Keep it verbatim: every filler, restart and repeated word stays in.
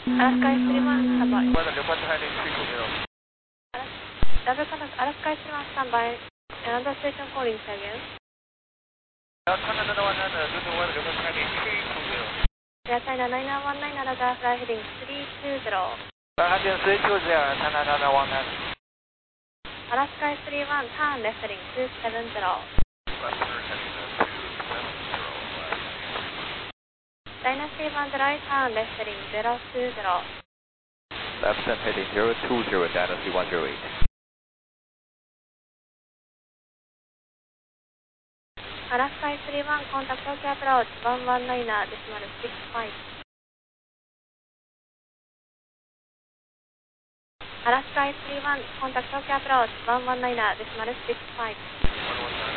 Alaska S three one, stand by. Weather, departure heading three two zero. Double contact, Alaska S three one, stand by. Another station calling again. Canada one nine, good weather, departure heading three two zero. Yeah, China nine nine one nine, Canada, fly heading three two zero. Fly heading three two zero, Canada one nine. Alaska S three one, turn left heading two seven zero. Left turn heading two seven zero. China three one zero, turn left heading zero two zero. Left turn heading zero two zero, China three one zero eight. Alaska S three one, contact Tokyo approach one one nine decimal six five. Alaska S three one, contact Tokyo approach one one nine decimal six five.